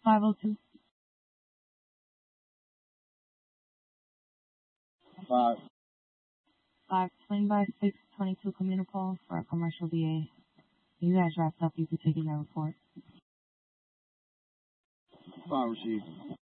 502. 520 by 622 Communicol for a commercial DA. You guys wrapped up. You could take in that report. File received.